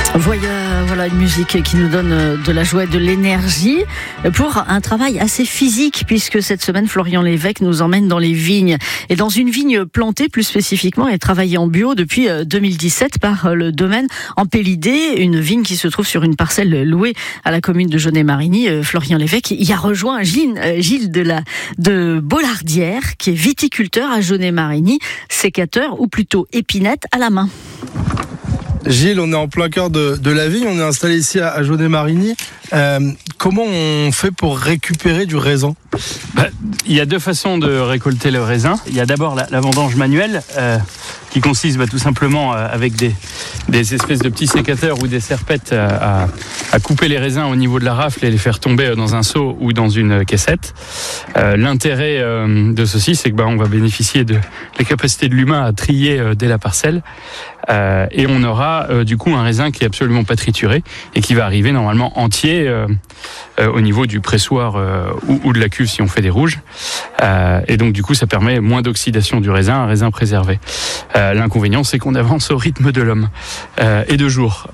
Voilà une musique qui nous donne de la joie et de l'énergie pour un travail assez physique, puisque cette semaine Florian Lévesque nous emmène dans les vignes et dans une vigne plantée plus spécifiquement et travaillée en bio depuis 2017 par le domaine en Pélidé, une vigne qui se trouve sur une parcelle louée à la commune de Jaunet-Marigny. Florian Lévesque y a rejoint Gilles de Bollardière, qui est viticulteur à Jaunet-Marigny, sécateur ou plutôt épinette à la main. Gilles, on est en plein cœur de la vigne, on est installé ici à Jaunet-Marigny. Comment on fait pour récupérer du raisin ? Il y a deux façons de récolter le raisin. Il y a d'abord la vendange manuelle, qui consiste tout simplement avec des espèces de petits sécateurs ou des serpettes à couper les raisins au niveau de la rafle et les faire tomber dans un seau ou dans une caissette. L'intérêt de ceci, c'est que on va bénéficier de la capacité de l'humain à trier dès la parcelle. Et on aura du coup un raisin qui est absolument pas trituré et qui va arriver normalement entier au niveau du pressoir ou de la cuve si on fait des rouges. Et donc du coup ça permet moins d'oxydation du raisin, un raisin préservé. L'inconvénient, c'est qu'on avance au rythme de l'homme et de jour.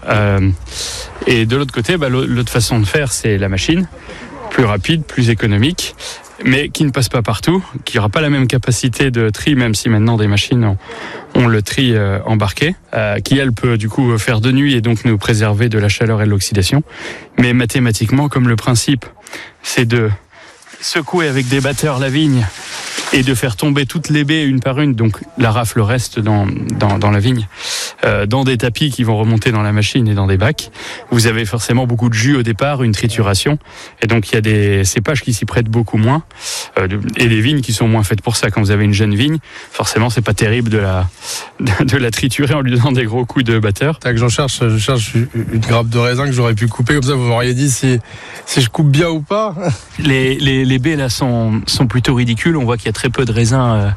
Et de l'autre côté, l'autre façon de faire, c'est la machine, plus rapide, plus économique, mais qui ne passe pas partout, qui n'aura pas la même capacité de tri, même si maintenant des machines ont le tri embarqué, qui elle peut du coup faire de nuit et donc nous préserver de la chaleur et de l'oxydation. Mais mathématiquement, comme le principe, c'est de secouer avec des batteurs la vigne et de faire tomber toutes les baies une par une, donc la rafle reste dans la vigne, dans des tapis qui vont remonter dans la machine et dans des bacs. Vous avez forcément beaucoup de jus au départ, une trituration, et donc il y a des cépages qui s'y prêtent beaucoup moins, et des vignes qui sont moins faites pour ça. Quand vous avez une jeune vigne, forcément c'est pas terrible de la triturer en lui donnant des gros coups de batteur. Je cherche une grappe de raisin que j'aurais pu couper, comme ça vous m'auriez dit si je coupe bien ou pas. Les baies là sont plutôt ridicules, on voit qu'il y a très peu de raisins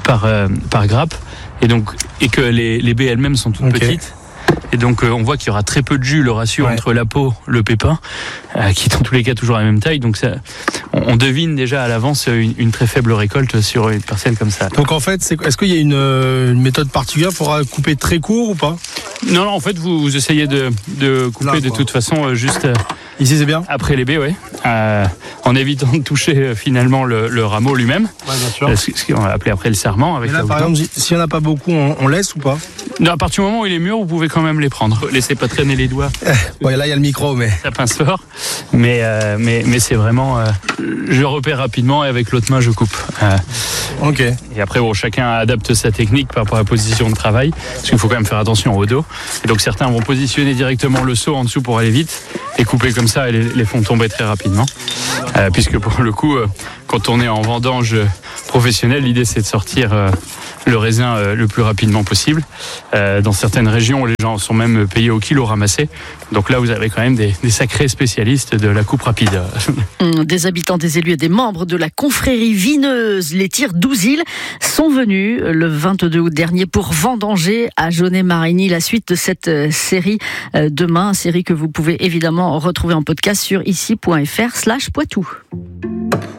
par grappe, et que les baies elles-mêmes sont toutes petites. Et donc on voit qu'il y aura très peu de jus, le ratio entre la peau, le pépin, qui est dans tous les cas toujours la même taille. Donc ça, on devine déjà à l'avance une très faible récolte sur une parcelle comme ça. Donc en fait, est-ce qu'il y a une méthode particulière pour couper très court ou pas ? Non, en fait vous essayez de couper de toute façon juste... Ici c'est bien ? Après les baies, oui. En évitant de toucher finalement le rameau lui-même. Ouais, bien sûr. Ce qu'on va appeler après le serment. Avec là, par exemple, s'il n'y en a pas beaucoup, on laisse ou pas ? Non, à partir du moment où il est mûr, vous pouvez quand même les prendre. Laissez pas traîner les doigts. Ouais, là il y a le micro, mais ça pince fort. Mais c'est vraiment, je repère rapidement et avec l'autre main je coupe. Ok. Et après chacun adapte sa technique par rapport à la position de travail, parce qu'il faut quand même faire attention au dos. Et donc certains vont positionner directement le seau en dessous pour aller vite et couper comme ça et les font tomber très rapidement. Puisque pour le coup, quand on est en vendange professionnelle, l'idée c'est de sortir le raisin le plus rapidement possible. Dans certaines régions, les gens sont même payés au kilo ramassé. Donc là, vous avez quand même des sacrés spécialistes de la coupe rapide. Des habitants, des élus et des membres de la confrérie vineuse Les Tirs d'Ouzil sont venus le 22 août dernier pour vendanger à Jaunet-Marigny. La suite de cette série demain, série que vous pouvez évidemment retrouver en podcast sur ici.fr/Poitou.